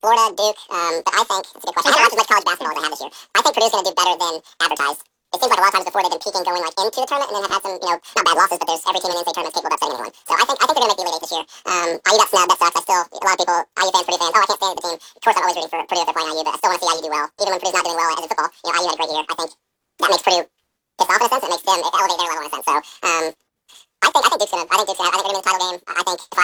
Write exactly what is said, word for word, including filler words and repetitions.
Florida, Duke, um, but I think it's a good question. I haven't watched as much college basketball as I have this year. I think Purdue's going to do better than advertised. It seems like a lot of times before they've been peaking going like into the tournament and then have had some, you know, not bad losses, but there's every team in the N C double A tournament is capable of upsetting anyone. So I think I think they're going to make the Elite Eight this year. Um, I U got snubbed. That sucks. I still, a lot of people, I U fans, Purdue fans, oh, I can't stand the team. Of course, I'm always rooting for Purdue if they're playing I U, but I still want to see I U do well. Even when Purdue's not doing well as in football, you know, I U had a great year. I think that makes Purdue pissed off in a sense. It makes them it elevate their level in a sense. So um, I think I think Duke's gonna I think Duke's gonna I think they're gonna win the title game. I think if I